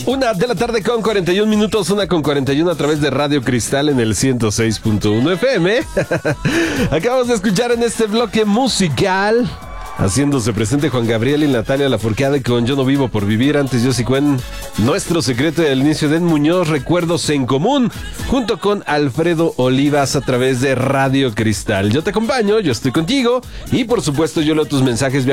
1:41 con 41 minutos, 1:41 a través de Radio Cristal en el 106.1 FM. Acabamos de escuchar en este bloque musical, haciéndose presente Juan Gabriel y Natalia Lafourcade con Yo no vivo por vivir. Antes Yossi Cuen, Nuestro secreto del inicio de Muñoz, Recuerdos en común, junto con Alfredo Olivas a través de Radio Cristal. Yo te acompaño, yo estoy contigo y por supuesto yo leo tus mensajes vía